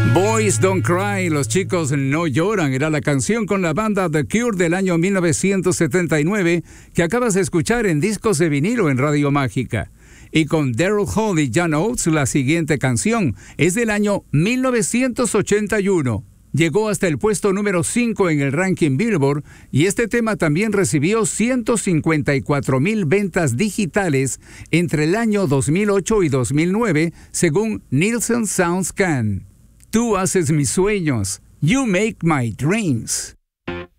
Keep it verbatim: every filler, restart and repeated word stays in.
Boys Don't Cry, los chicos no lloran, era la canción con la banda The Cure del año mil novecientos setenta y nueve que acabas de escuchar en discos de vinilo en Radio Mágica. Y con Daryl Hall y John Oates, la siguiente canción es del año mil novecientos ochenta y uno. Llegó hasta el puesto número cinco en el ranking Billboard y este tema también recibió ciento cincuenta y cuatro mil ventas digitales entre el año dos mil ocho y dos mil nueve, según Nielsen SoundScan. Tú haces mis sueños. You make my dreams.